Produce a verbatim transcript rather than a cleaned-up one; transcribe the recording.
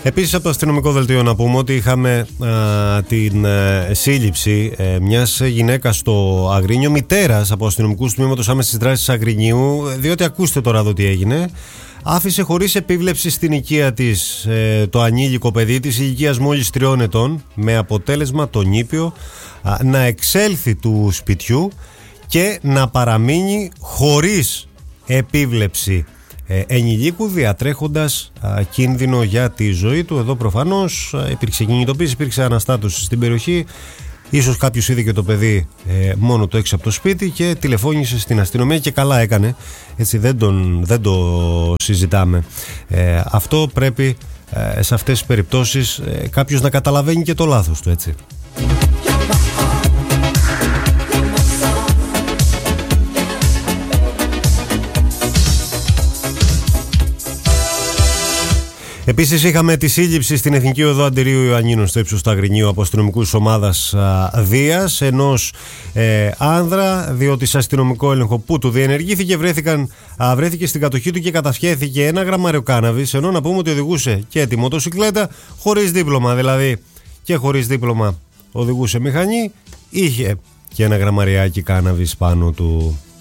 Επίσης, από το αστυνομικό δελτίο να πούμε ότι είχαμε α, την α, σύλληψη ε, μιας γυναίκας στο Αγρίνιο, μητέρας από αστυνομικούς τμήματος άμεσης δράσης Αγρινίου, διότι ακούστε τώρα εδώ τι έγινε. Άφησε χωρίς επίβλεψη στην οικία της ε, το ανήλικο παιδί της ηλικίας μόλις τριών ετών, με αποτέλεσμα τον νήπιο α, να εξέλθει του σπιτιού και να παραμείνει χωρίς επίβλεψη ε, ενηλίκου, διατρέχοντας α, κίνδυνο για τη ζωή του. Εδώ προφανώς α, υπήρξε κινητοποίηση, υπήρξε αναστάτωση στην περιοχή. Ίσως κάποιος είδε και το παιδί ε, μόνο το έξω από το σπίτι και τηλεφώνησε στην αστυνομία, και καλά έκανε. Έτσι δεν, τον, δεν το συζητάμε. Ε, αυτό πρέπει ε, σε αυτές τις περιπτώσεις ε, κάποιος να καταλαβαίνει και το λάθος του, έτσι. Επίσης, είχαμε τη σύλληψη στην Εθνική Οδό Αντιρίου Ιωαννίνων στο ύψος του Αγρινίου από αστυνομικούς ομάδας α, Δίας ενός ε, άνδρα, διότι σε αστυνομικό έλεγχο που του διενεργήθηκε βρέθηκαν, α, βρέθηκε στην κατοχή του και κατασχέθηκε ένα γραμμάριο κάναβης, ενώ να πούμε ότι οδηγούσε και τη μοτοσυκλέτα χωρίς δίπλωμα, δηλαδή και χωρίς δίπλωμα οδηγούσε μηχανή, είχε και ένα γραμμαριάκι κάναβης πάνω του.